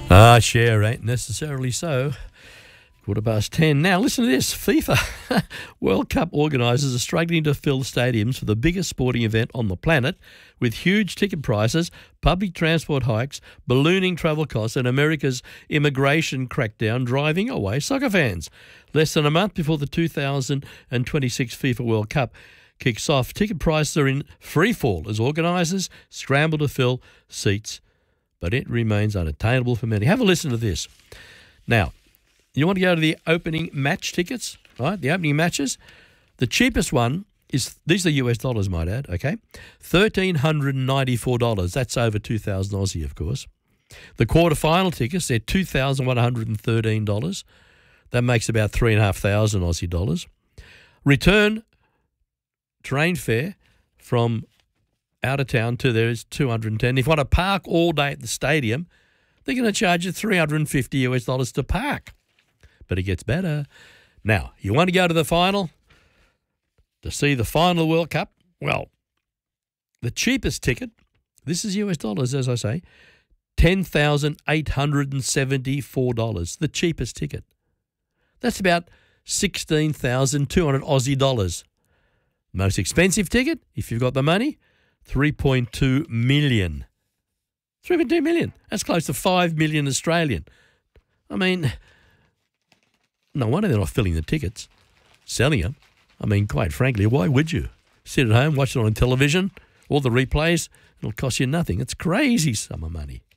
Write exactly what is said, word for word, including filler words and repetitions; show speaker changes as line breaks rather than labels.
Ah, share ain't necessarily so. Quarter past ten. Now, listen to this. FIFA World Cup organisers are struggling to fill stadiums for the biggest sporting event on the planet, with huge ticket prices, public transport hikes, ballooning travel costs and America's immigration crackdown driving away soccer fans. Less than a month before the two thousand twenty-six FIFA World Cup kicks off, ticket prices are in free fall as organisers scramble to fill seats, but it remains unattainable for many. Have a listen to this. Now, you want to go to the opening match tickets, right? The opening matches. The cheapest one is, these are U S dollars, might add, okay? one thousand three hundred ninety-four dollars. That's over two thousand Aussie, of course. The quarter-final tickets, they're two thousand one hundred thirteen dollars. That makes about three thousand five hundred Aussie dollars. Return train fare from out of town to there is two hundred ten. If you want to park all day at the stadium, they're going to charge you three hundred fifty U S dollars to park. But it gets better. Now, you want to go to the final? To see the final World Cup? Well, the cheapest ticket, this is U S dollars, as I say, ten thousand eight hundred seventy-four dollars, the cheapest ticket. That's about sixteen thousand two hundred Aussie dollars. Most expensive ticket, if you've got the money, three point two million. three point two million. That's close to five million Australian. I mean, no wonder they're not filling the tickets, selling them. I mean, quite frankly, why would you? Sit at home, watch it on television, all the replays, it'll cost you nothing. It's crazy sum of money.